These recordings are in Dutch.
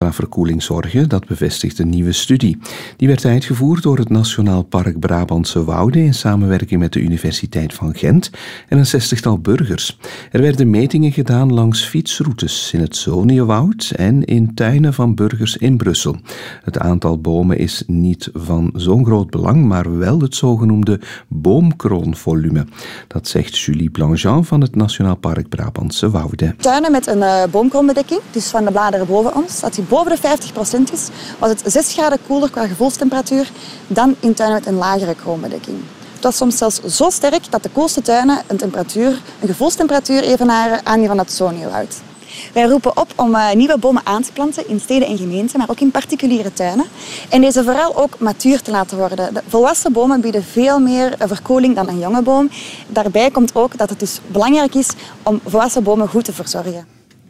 klimaatverkoeling zorgen, dat bevestigt een nieuwe studie. Die werd uitgevoerd door het Nationaal Park Brabantse Wouden in samenwerking met de Universiteit van Gent en een 60-tal burgers. Er werden metingen gedaan langs fietsroutes in het Zoniewoud en in tuinen van burgers in Brussel. Het aantal bomen is niet van zo'n groot belang, maar wel het zogenoemde boomkroonvolume. Dat zegt Julie Blanjean van het Nationaal Park Brabantse Wouden. Tuinen met een boomkroonbedekking, dus van de bladeren boven ons, dat die boven de 50% is, was het 6 graden koeler qua gevoelstemperatuur dan in tuinen met een lagere kroonbedekking. Het was soms zelfs zo sterk dat de koelste tuinen een gevoelstemperatuur evenaren aan die van het Zoniewoud. Wij roepen op om nieuwe bomen aan te planten in steden en gemeenten, maar ook in particuliere tuinen. En deze vooral ook matuur te laten worden. De volwassen bomen bieden veel meer verkoeling dan een jonge boom. Daarbij komt ook dat het dus belangrijk is om volwassen bomen goed te verzorgen.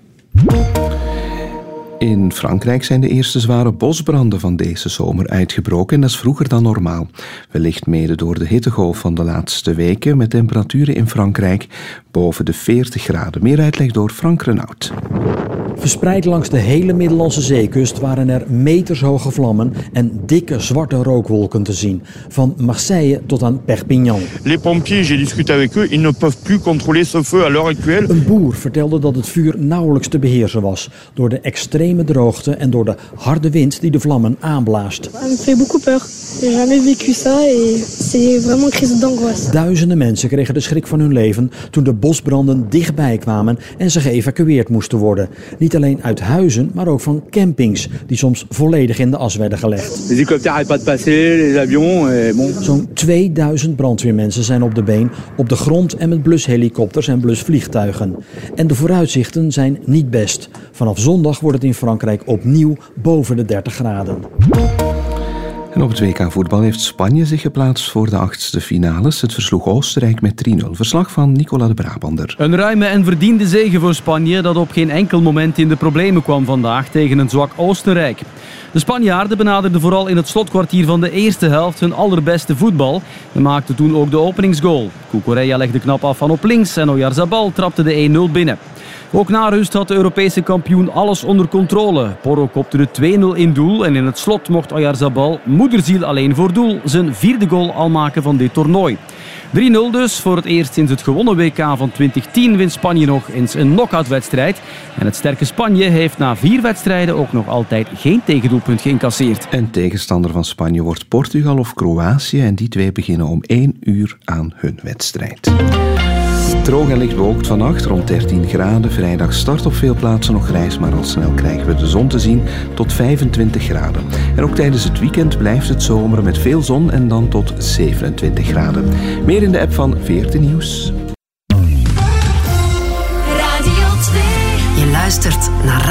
In Frankrijk zijn de eerste zware bosbranden van deze zomer uitgebroken en dat is vroeger dan normaal. Wellicht mede door de hittegolf van de laatste weken met temperaturen in Frankrijk boven de 40 graden. Meer uitleg door Frank Renaud. Verspreid langs de hele Middellandse zeekust waren er metershoge vlammen en dikke zwarte rookwolken te zien. Van Marseille tot aan Perpignan. Les pompiers, j'ai discuté avec eux, ils ne peuvent plus contrôler ce feu à l'heure actuelle. Een boer vertelde dat het vuur nauwelijks te beheersen was door de extreme droogte en door de harde wind die de vlammen aanblaast. Ça me fait beaucoup peur. J'ai jamais vécu ça et c'est vraiment une crise d'angoisse. Duizenden mensen kregen de schrik van hun leven toen de bosbranden dichtbij kwamen en ze geëvacueerd moesten worden. Niet alleen uit huizen, maar ook van campings die soms volledig in de as werden gelegd. Les hélicoptères arrêtent pas de passer, les avions, bon. Zo'n 2000 brandweermensen zijn op de been, op de grond en met blushelikopters en blusvliegtuigen. En de vooruitzichten zijn niet best. Vanaf zondag wordt het in Frankrijk opnieuw boven de 30 graden. En op het WK voetbal heeft Spanje zich geplaatst voor de 8e finales. Het versloeg Oostenrijk met 3-0. Verslag van Nicola de Brabander. Een ruime en verdiende zege voor Spanje dat op geen enkel moment in de problemen kwam vandaag tegen een zwak Oostenrijk. De Spanjaarden benaderden vooral in het slotkwartier van de eerste helft hun allerbeste voetbal en maakten toen ook de openingsgoal. Cucurella legde knap af van op links en Oyarzabal trapte de 1-0 binnen. Ook na rust had de Europese kampioen alles onder controle. Porro kopte de 2-0 in doel en in het slot mocht Oyarzabal, moederziel alleen voor doel, zijn 4e goal al maken van dit toernooi. 3-0 dus. Voor het eerst sinds het gewonnen WK van 2010 wint Spanje nog eens een knock-outwedstrijd. En het sterke Spanje heeft na 4 wedstrijden ook nog altijd geen tegendoelpunt geïncasseerd. En tegenstander van Spanje wordt Portugal of Kroatië en die twee beginnen om 1 uur aan hun wedstrijd. Droog en licht bewolkt vannacht, rond 13 graden. Vrijdag start op veel plaatsen nog grijs, maar al snel krijgen we de zon te zien tot 25 graden. En ook tijdens het weekend blijft het zomeren met veel zon en dan tot 27 graden. Meer in de app van VRT Nieuws. Radio 2. Je luistert naar